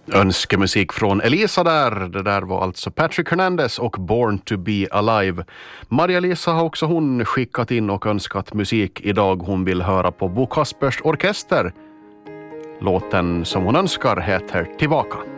Önskemusik från Elisa där. Det där var alltså Patrick Hernandez och Born to be alive. Maria-Lisa har också hon skickat in och önskat musik idag. Hon vill höra på Bo Kaspers orkester. Låten som hon önskar heter Tillbaka.